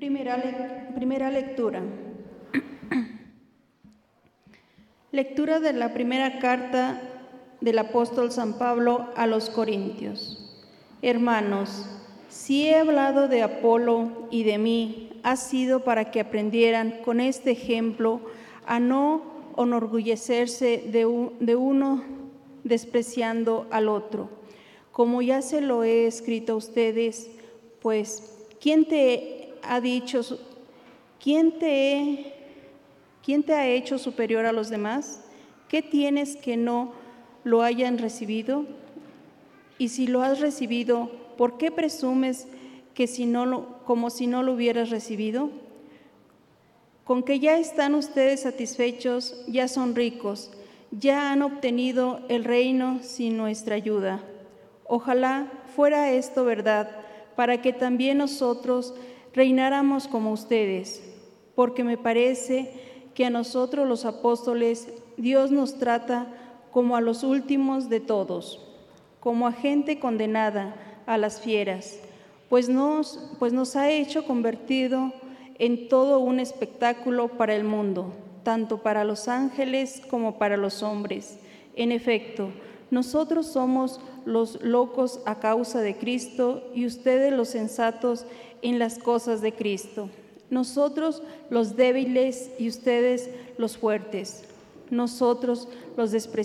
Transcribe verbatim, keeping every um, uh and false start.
Primera, le- primera lectura. Lectura de la primera carta del apóstol San Pablo a los Corintios. Hermanos, si he hablado de Apolo y de mí, ha sido para que aprendieran con este ejemplo a no enorgullecerse de, un, de uno despreciando al otro. Como ya se lo he escrito a ustedes, pues, ¿quién te ha dicho, quién te, quién te ha hecho superior a los demás? ¿Qué tienes que no lo hayan recibido? Y si lo has recibido, ¿por qué presumes que si no lo, como si no lo hubieras recibido? Con que ya están ustedes satisfechos, ya son ricos, ya han obtenido el reino sin nuestra ayuda. Ojalá fuera esto verdad, para que también nosotros reináramos como ustedes, porque me parece que a nosotros los apóstoles Dios nos trata como a los últimos de todos, como a gente condenada a las fieras, pues nos, pues nos ha hecho convertido en todo un espectáculo para el mundo, tanto para los ángeles como para los hombres. En efecto, nosotros somos los locos a causa de Cristo y ustedes los sensatos en las cosas de Cristo. Nosotros los débiles y ustedes los fuertes. Nosotros los despreciados